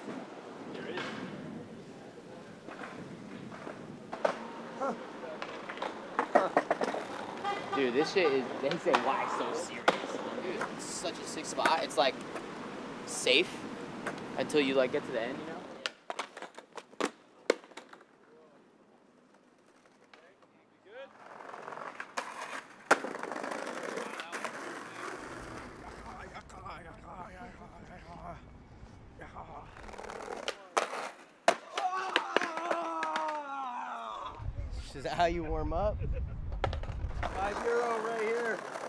There it is. Dude, this shit is, they say, why so serious? Dude, it's such a sick spot. It's like safe until you like get to the end, you know? Is that how you warm up? 5-0 right here.